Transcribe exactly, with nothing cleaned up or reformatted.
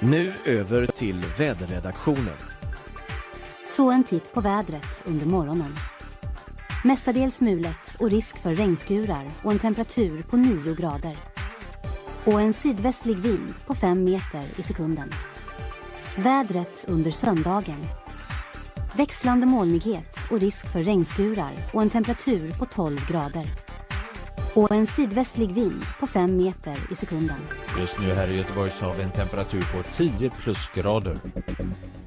Nu över till väderredaktionen. Så en titt på vädret under morgonen. Mestadels mulet och risk för regnskurar och en temperatur på nio grader. Och en sydvästlig vind på fem meter i sekunden. Vädret under söndagen. Växlande molnighet och risk för regnskurar och en temperatur på tolv grader. Och en sydvästlig vind på fem meter i sekunden. Just nu här i Göteborg så har vi en temperatur på tio plusgrader.